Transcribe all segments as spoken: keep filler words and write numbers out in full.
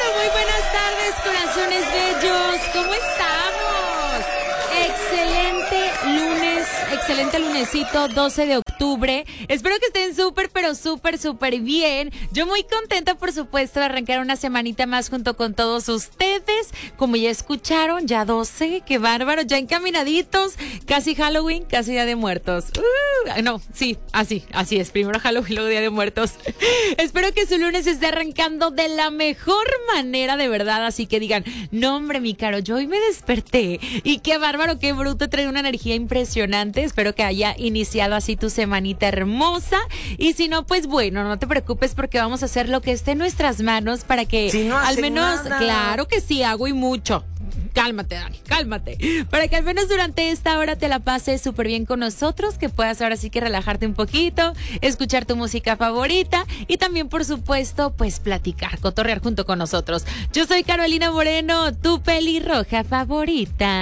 Muy buenas tardes, corazones bellos. ¿Cómo estamos? Excelente lunes, excelente lunesito, doce de octubre. Espero que estén súper, pero súper, súper bien. Yo muy contenta, por supuesto, de arrancar una semanita más junto con todos ustedes. Como ya escucharon, ya doce, qué bárbaro, ya encaminaditos. Casi Halloween, casi Día de Muertos. Uh, no, sí, así, así es. Primero Halloween, luego Día de Muertos. Espero que su lunes esté arrancando de la mejor manera, de verdad. Así que digan, no hombre, mi Caro, yo hoy me desperté. Y qué bárbaro, qué bruto, trae una energía impresionante. Espero que haya iniciado así tu semanita hermosa. Y si no, pues bueno, no te preocupes porque vamos a hacer lo que esté en nuestras manos para que si no al menos, nada. Claro que sí, hago y mucho. Cálmate, Dani, cálmate. Para que al menos durante esta hora te la pases súper bien con nosotros, que puedas ahora sí que relajarte un poquito, escuchar tu música favorita y también, por supuesto, pues platicar, cotorrear junto con nosotros. Yo soy Carolina Moreno, tu pelirroja favorita.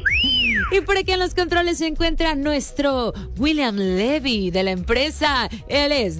Y por aquí en los controles se encuentra nuestro William Levy de la empresa. Él es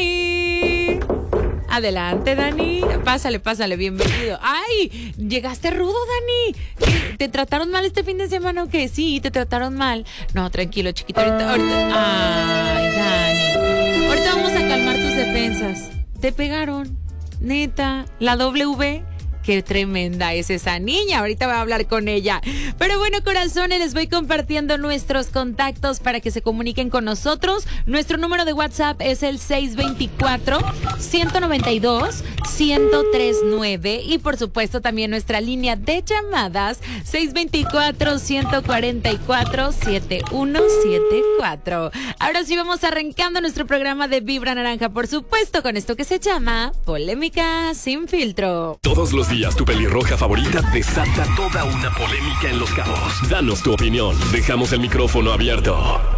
Dani. Adelante, Dani. Pásale, pásale, bienvenido. ¡Ay! Llegaste rudo, Dani. ¿Qué? ¿Te trataron mal este fin de semana o qué? Sí, te trataron mal. No, tranquilo, chiquito. Ahorita, ahorita. Ay, Dani. Ahorita vamos a calmar tus defensas. Te pegaron. Neta. La W. Qué tremenda es esa niña. Ahorita voy a hablar con ella. Pero bueno, corazones, les voy compartiendo nuestros contactos para que se comuniquen con nosotros. Nuestro número de WhatsApp es el seis dos cuatro, uno nueve dos, uno cero tres nueve. Y por supuesto también nuestra línea de llamadas seis dos cuatro, uno cuatro cuatro, siete uno siete cuatro. Ahora sí vamos arrancando nuestro programa de Vibra Naranja, por supuesto, con esto que se llama Polémica Sin Filtro. Todos los días tu pelirroja favorita desata toda una polémica en Los Cabos. Danos tu opinión. Dejamos el micrófono abierto.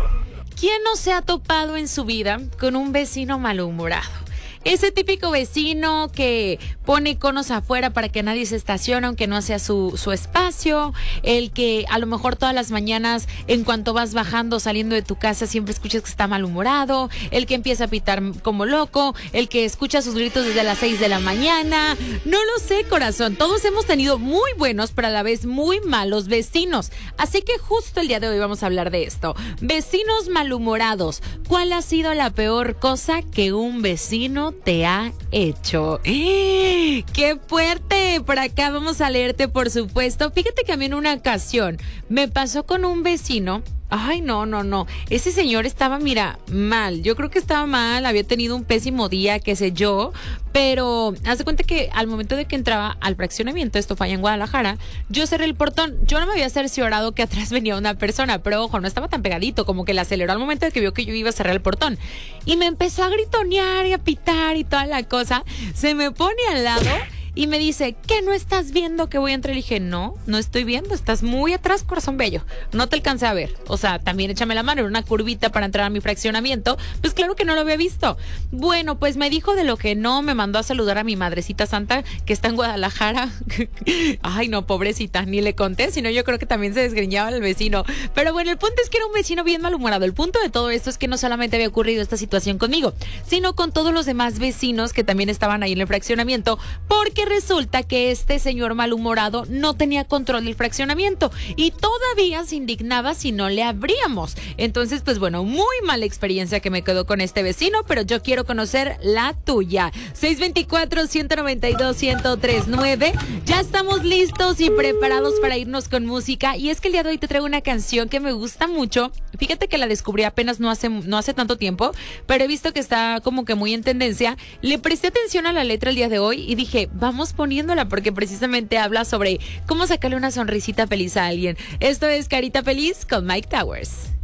¿Quién no se ha topado en su vida con un vecino malhumorado? Ese típico vecino que pone iconos afuera para que nadie se estacione, aunque no sea su, su espacio. El que a lo mejor todas las mañanas, en cuanto vas bajando, saliendo de tu casa, siempre escuchas que está malhumorado. El que empieza a pitar como loco. El que escucha sus gritos desde las seis de la mañana. No lo sé, corazón. Todos hemos tenido muy buenos, pero a la vez muy malos vecinos. Así que justo el día de hoy vamos a hablar de esto. Vecinos malhumorados. ¿Cuál ha sido la peor cosa que un vecino te ha hecho? ¡Eh! ¡Qué fuerte! Por acá vamos a leerte, por supuesto. Fíjate que a mí en una ocasión me pasó con un vecino. Ay, no, no, no. Ese señor estaba, mira, mal. Yo creo que estaba mal, había tenido un pésimo día, qué sé yo. Pero haz de cuenta que al momento de que entraba al fraccionamiento, esto fue allá en Guadalajara, yo cerré el portón. Yo no me había cerciorado que atrás venía una persona, pero ojo, no estaba tan pegadito, como que le aceleró al momento de que vio que yo iba a cerrar el portón. Y me empezó a gritonear y a pitar y toda la cosa. Se me pone al lado y me dice, ¿qué no estás viendo que voy a entrar? Le dije, no, no estoy viendo, estás muy atrás, corazón bello. No te alcancé a ver. O sea, también échame la mano, era una curvita para entrar a mi fraccionamiento. Pues claro que no lo había visto. Bueno, pues me dijo de lo que no, me mandó a saludar a mi madrecita santa, que está en Guadalajara. Ay, no, pobrecita, ni le conté, sino yo creo que también se desgreñaba el vecino. Pero bueno, el punto es que era un vecino bien malhumorado. El punto de todo esto es que no solamente había ocurrido esta situación conmigo, sino con todos los demás vecinos que también estaban ahí en el fraccionamiento, porque resulta que este señor malhumorado no tenía control del fraccionamiento y todavía se indignaba si no le abríamos. Entonces, pues bueno, muy mala experiencia que me quedó con este vecino, pero yo quiero conocer la tuya. seis dos cuatro, uno nueve dos, uno cero tres nueve. Ya estamos listos y preparados para irnos con música, y es que el día de hoy te traigo una canción que me gusta mucho. Fíjate que la descubrí apenas no hace, no hace tanto tiempo, pero he visto que está como que muy en tendencia. Le presté atención a la letra el día de hoy y dije, vamos poniéndola, porque precisamente habla sobre cómo sacarle una sonrisita feliz a alguien. Esto es Carita Feliz con Mike Towers.